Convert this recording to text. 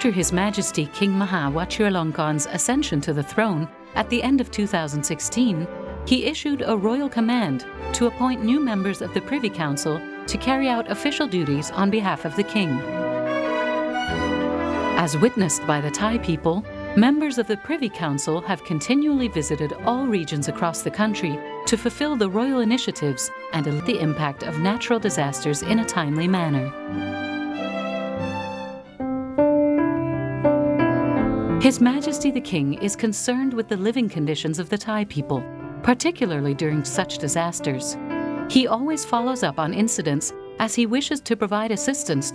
After His Majesty King Maha Vajiralongkorn's ascension to the throne at the end of 2016, he issued a royal command to appoint new members of the Privy Council to carry out official duties on behalf of the King. As witnessed by the Thai people, members of the Privy Council have continually visited all regions across the country to fulfill the royal initiatives and allay the impact of natural disasters in a timely manner. His Majesty the King is concerned with the living conditions of the Thai people, particularly during such disasters. He always follows up on incidents as he wishes to provide assistance